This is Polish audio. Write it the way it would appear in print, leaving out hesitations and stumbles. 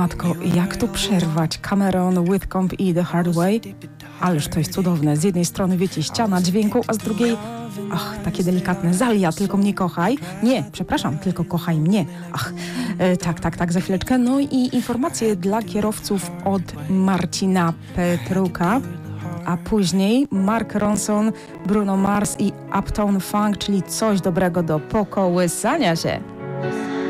matko, jak tu przerwać? Cameron, Whitcomb i The Hard Way? Ależ to jest cudowne. Z jednej strony, wiecie, ściana dźwięku, a z drugiej, takie delikatne. Zalia, tylko mnie kochaj. Nie, przepraszam, tylko kochaj mnie. Tak, za chwileczkę. No i informacje dla kierowców od Marcina Petruka. A później Mark Ronson, Bruno Mars i Uptown Funk, czyli coś dobrego do pokołysania się.